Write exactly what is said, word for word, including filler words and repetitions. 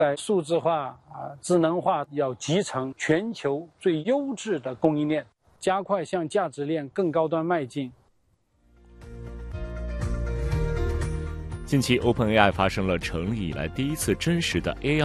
在数字化啊、智能化要集成全球最优质的供应链，加快向价值链更高端迈进。 近期 OpenAI 发生了成立以来第一次真实的 A I